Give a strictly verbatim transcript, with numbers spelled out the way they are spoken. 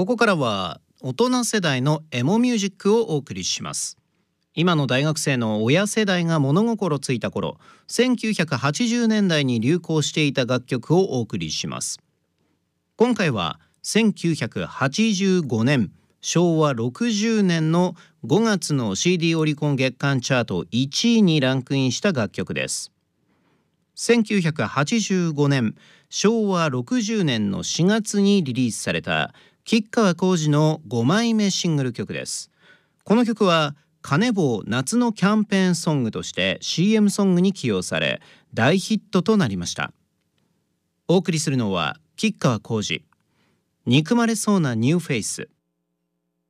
ここからは大人世代のエモミュージックをお送りします。今の大学生の親世代が物心ついた頃、せんきゅうひゃくはちじゅうねんだいに流行していた楽曲をお送りします。今回はせんきゅうひゃくはちじゅうごねん、しょうわろくじゅうねんのごがつの シーディー オリコン月間チャートいちいにランクインした楽曲です。せんきゅうひゃくはちじゅうごねん、しょうわろくじゅうねんのしがつにリリースされた吉川晃司のごまいめシングル曲です。この曲はカネボウ夏のキャンペーンソングとして シーエム ソングに起用され大ヒットとなりました。お送りするのは吉川晃司、憎まれそうなニューフェイス。